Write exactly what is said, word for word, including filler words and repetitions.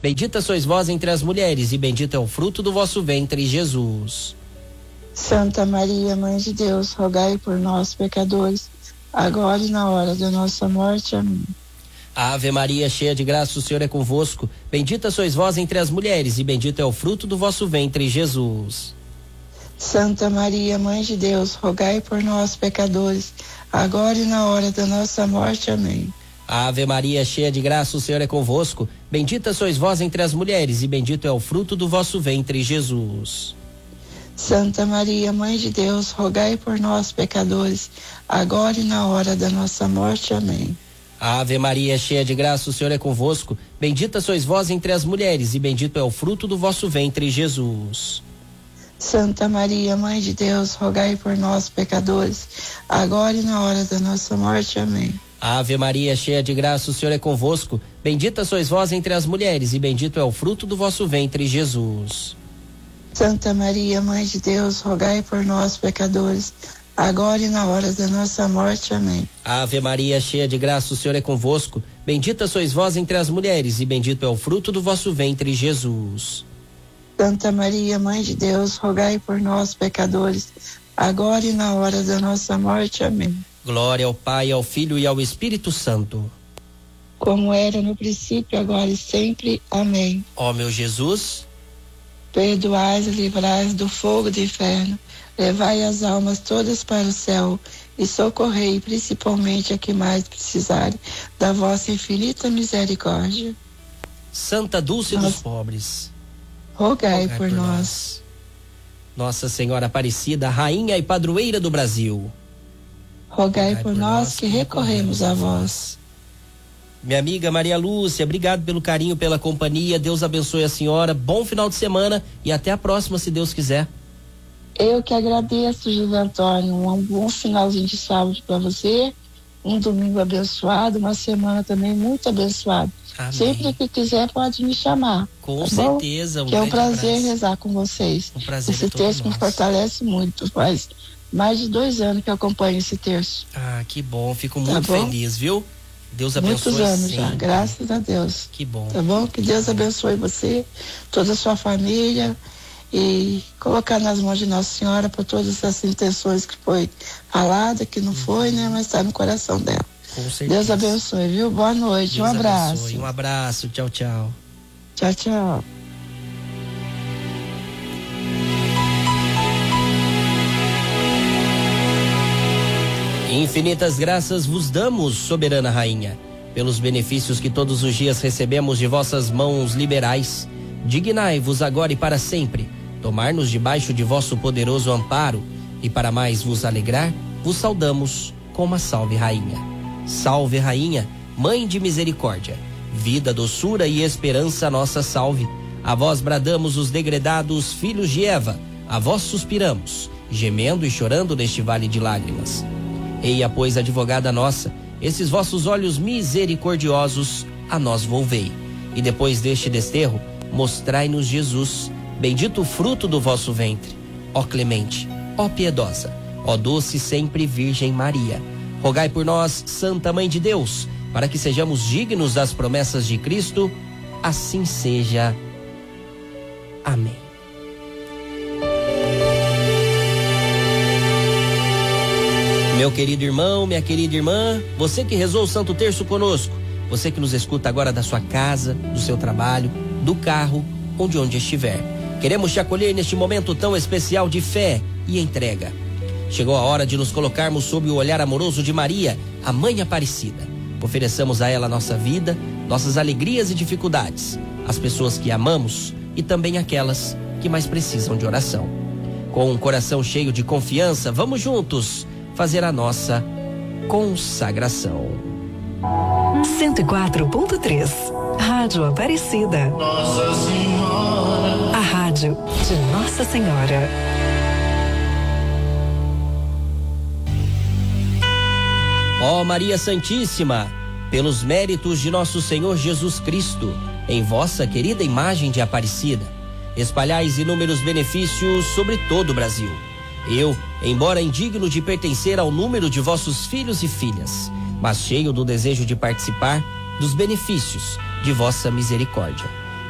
Bendita sois vós entre as mulheres, e bendito é o fruto do vosso ventre, Jesus. Santa Maria, Mãe de Deus, rogai por nós, pecadores, agora e na hora da nossa morte. Amém. Ave Maria, cheia de graça, o Senhor é convosco. Bendita sois vós entre as mulheres, e bendito é o fruto do vosso ventre, Jesus. Santa Maria, Mãe de Deus, rogai por nós, pecadores, agora e na hora da nossa morte. Amém. Ave Maria, cheia de graça, o Senhor é convosco. Bendita sois vós entre as mulheres, e bendito é o fruto do vosso ventre, Jesus. Santa Maria, Mãe de Deus, rogai por nós, pecadores, agora e na hora da nossa morte. Amém. Ave Maria, cheia de graça, o Senhor é convosco. Bendita sois vós entre as mulheres, e bendito é o fruto do vosso ventre, Jesus. Santa Maria, Mãe de Deus, rogai por nós, pecadores, agora e na hora da nossa morte. Amém. Ave Maria, cheia de graça, o Senhor é convosco. Bendita sois vós entre as mulheres, e bendito é o fruto do vosso ventre, Jesus. Santa Maria, Mãe de Deus, rogai por nós, pecadores, agora e na hora da nossa morte. Amém. Ave Maria, cheia de graça, o Senhor é convosco. Bendita sois vós entre as mulheres, e bendito é o fruto do vosso ventre, Jesus. Santa Maria, Mãe de Deus, rogai por nós, pecadores, agora e na hora da nossa morte. Amém. Glória ao Pai, ao Filho e ao Espírito Santo. Como era no princípio, agora e sempre. Amém. Ó meu Jesus, perdoais e livrais do fogo do inferno, levai as almas todas para o céu e socorrei principalmente a que mais precisarem da vossa infinita misericórdia. Santa Dulce Nós... dos pobres, rogai, rogai por, por nós. nós. Nossa Senhora Aparecida, Rainha e Padroeira do Brasil, rogai, rogai por, por nós, nós que recorremos a vós. Minha amiga Maria Lúcia, obrigado pelo carinho, pela companhia. Deus abençoe a senhora. Bom final de semana e até a próxima, se Deus quiser. Eu que agradeço, José Antônio. Um bom finalzinho de sábado para você. Um domingo abençoado, uma semana também muito abençoada. Amém. Sempre que quiser pode me chamar. Com tá certeza. Um que é um prazer abraço. rezar com vocês. Um prazer. Esse texto me fortalece muito. Faz mais de dois anos que eu acompanho esse texto. Ah, que bom. Fico muito tá feliz, viu? Deus abençoe. Muitos anos sempre. já, graças a Deus. Que bom. Tá bom? Que Deus abençoe você, toda a sua família e colocar nas mãos de Nossa Senhora por todas essas intenções que foi falada, que não foi, né? Mas está no coração dela. Com certeza. Deus abençoe, viu? Boa noite, Deus um abraço. Abençoe. Um abraço, tchau, tchau. Tchau, tchau. Infinitas graças vos damos, soberana rainha, pelos benefícios que todos os dias recebemos de vossas mãos liberais. Dignai-vos agora e para sempre, tomar-nos debaixo de vosso poderoso amparo, e para mais vos alegrar, vos saudamos com uma salve rainha. Salve rainha, mãe de misericórdia, vida, doçura e esperança nossa salve. A vós bradamos os degredados filhos de Eva, a vós suspiramos, gemendo e chorando neste vale de lágrimas. Eia, pois, advogada nossa, esses vossos olhos misericordiosos a nós volvei. E depois deste desterro, mostrai-nos Jesus, bendito o fruto do vosso ventre. Ó clemente, ó piedosa, ó doce sempre Virgem Maria, rogai por nós, Santa Mãe de Deus, para que sejamos dignos das promessas de Cristo. Assim seja. Amém. Meu querido irmão, minha querida irmã, você que rezou o Santo Terço conosco, você que nos escuta agora da sua casa, do seu trabalho, do carro, ou de onde estiver. Queremos te acolher neste momento tão especial de fé e entrega. Chegou a hora de nos colocarmos sob o olhar amoroso de Maria, a Mãe Aparecida. Ofereçamos a ela nossa vida, nossas alegrias e dificuldades, as pessoas que amamos e também aquelas que mais precisam de oração. Com um coração cheio de confiança, vamos juntos fazer a nossa consagração. cento e quatro ponto três Rádio Aparecida. Nossa Senhora. A rádio de Nossa Senhora. Ó Maria Santíssima, pelos méritos de nosso Senhor Jesus Cristo, em vossa querida imagem de Aparecida, espalhais inúmeros benefícios sobre todo o Brasil. Eu, embora indigno de pertencer ao número de vossos filhos e filhas, mas cheio do desejo de participar dos benefícios de vossa misericórdia.